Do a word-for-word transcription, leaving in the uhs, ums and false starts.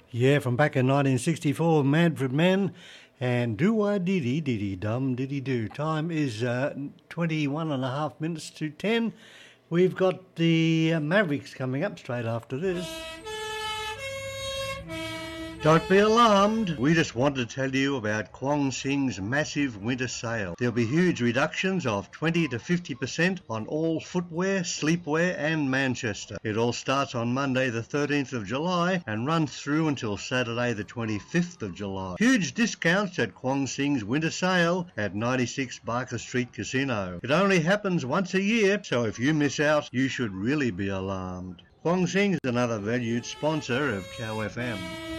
Yeah, from back in nineteen sixty-four, Manfred Mann and Do I Diddy Diddy Dum Diddy Do. Time is uh, twenty-one and a half minutes to ten. We've got the uh, Mavericks coming up straight after this. Don't be alarmed. We just want to tell you about Kwong Sing's massive winter sale. There'll be huge reductions of twenty to fifty percent on all footwear, sleepwear and Manchester. It all starts on Monday the thirteenth of July and runs through until Saturday the twenty-fifth of July. Huge discounts at Kwong Sing's winter sale at ninety-six Barker Street Casino. It only happens once a year, so if you miss out, you should really be alarmed. Kwong Sing's another valued sponsor of Cow F M.